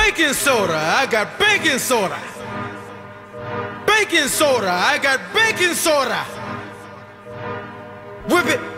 baking soda, I got baking soda. Baking soda, I got baking soda. Whip it,